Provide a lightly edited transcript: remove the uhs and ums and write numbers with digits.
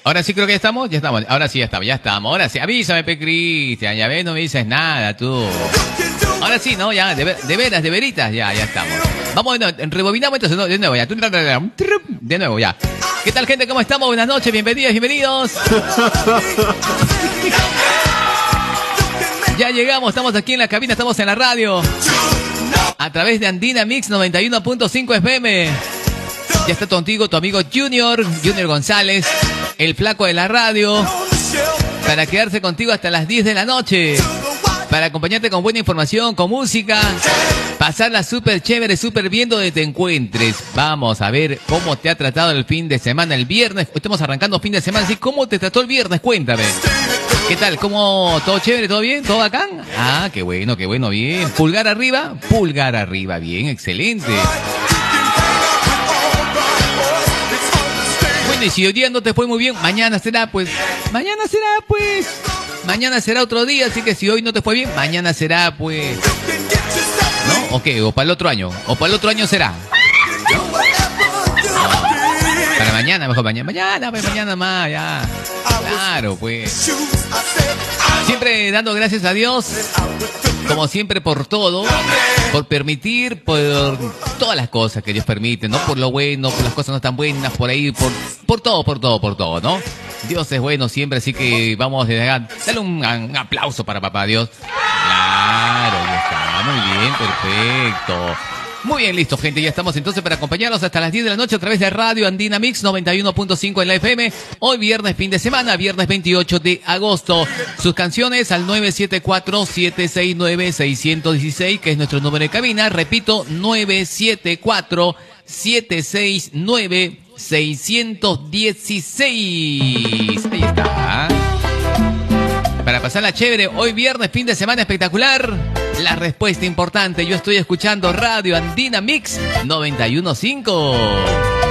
Ahora sí creo que ya estamos. Ahora sí ya estamos. Ahora sí, avísame, Pe Cristian. Ya ves, no me dices nada tú. Ahora sí, ¿no? Ya, de veras, de veritas, ya estamos. Vamos, rebobinamos entonces, de nuevo ya. De nuevo ya. ¿Qué tal, gente? ¿Cómo estamos? Buenas noches, bienvenidos. Ya llegamos, estamos aquí en la cabina, estamos en la radio. A través de Andina Mix 91.5 FM. Ya está contigo tu amigo Junior González, el flaco de la radio, para quedarse contigo hasta las 10 de la noche. Para acompañarte con buena información, con música, pasarla súper chévere, súper bien donde te encuentres. Vamos a ver cómo te ha tratado el fin de semana, el viernes. Estamos arrancando fin de semana, ¿sí? ¿Cómo te trató el viernes? Cuéntame. ¿Qué tal? ¿Cómo? ¿Todo chévere? ¿Todo bien? ¿Todo bacán? Ah, qué bueno, bien. ¿Pulgar arriba? Pulgar arriba, bien, excelente. Bueno, y si hoy día no te fue muy bien, mañana será otro día, así que si hoy no te fue bien, mañana será pues, ¿no? ¿O qué? ¿O para el otro año? ¿O para el otro año será? ¿No? Para mañana, mejor mañana más, ya. Claro, pues. Siempre dando gracias a Dios, como siempre, por todo, por permitir, por todas las cosas que Dios permite, no por lo bueno, por las cosas no tan buenas, por ahí, por todo, ¿no? Dios es bueno siempre, así que vamos a darle un aplauso para Papá Dios. Claro, ya está, muy bien, perfecto. Muy bien, listo, gente, ya estamos entonces para acompañarlos hasta las 10 de la noche a través de Radio Andina Mix 91.5 en la FM. Hoy viernes, fin de semana, viernes 28 de agosto. Sus canciones al 974-769-616, que es nuestro número de cabina. Repito, 974-769-616. Ahí está. Para pasarla chévere, hoy viernes, fin de semana espectacular. La respuesta importante, yo estoy escuchando Radio Andina Mix 91.5.